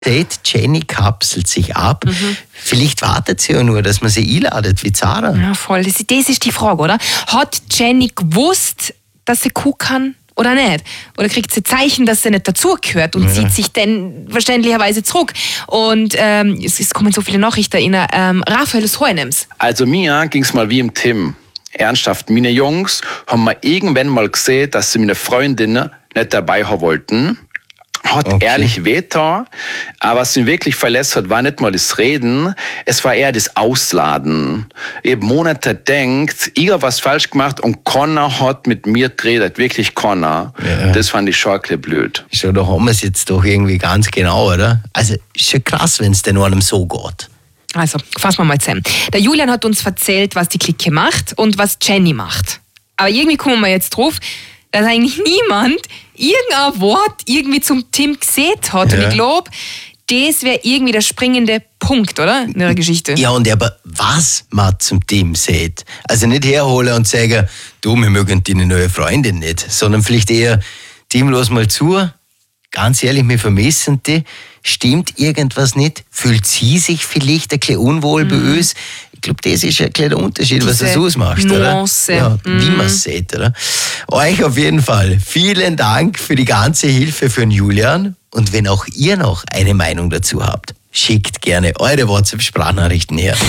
Date Jenny kapselt sich ab. Vielleicht wartet sie ja nur, dass man sie einladet wie Zara. Ja, voll. Das ist die Frage, oder? Hat Jenny gewusst, dass sie Kuh kann oder nicht? Oder kriegt sie Zeichen, dass sie nicht dazugehört und zieht sich dann verständlicherweise zurück? Und es kommen so viele Nachrichten rein. Raphael aus Hohenems. Also mir ging es mal wie im Tim. Ernsthaft, meine Jungs haben mal irgendwann mal gesehen, dass sie meine Freundinnen nicht dabei haben wollten. Hat ehrlich wehgetan, aber was ihn wirklich verletzt hat, war nicht mal das Reden, es war eher das Ausladen. Eben Monate denkt, ich habe was falsch gemacht und Connor hat mit mir geredet, wirklich Connor. Ja. Das fand ich schon ein bisschen blöd. So, da haben wir es jetzt doch irgendwie ganz genau, oder? Also ist schon krass, wenn es denn einem so geht. Also, fassen wir mal zusammen. Der Julian hat uns erzählt, was die Clique macht und was Jenny macht. Aber irgendwie kommen wir jetzt drauf, dass eigentlich niemand irgendein Wort irgendwie zum Tim gesehen hat. Ja. Und ich glaube, das wäre irgendwie der springende Punkt, oder? In der Geschichte. Ja, und aber was man zum Tim sieht. Also nicht herholen und sagen, du, wir mögen deine neue Freundin nicht. Sondern vielleicht eher, Tim, lass mal zu. Ganz ehrlich, wir vermissen die. Stimmt irgendwas nicht? Fühlt sie sich vielleicht ein bisschen unwohl bei uns? Ich glaube, das ist ein kleiner Unterschied, was das ausmacht, Nuance. Oder? Ja, wie man es sieht, oder? Euch auf jeden Fall vielen Dank für die ganze Hilfe für den Julian. Und wenn auch ihr noch eine Meinung dazu habt, schickt gerne eure WhatsApp-Sprachnachrichten her.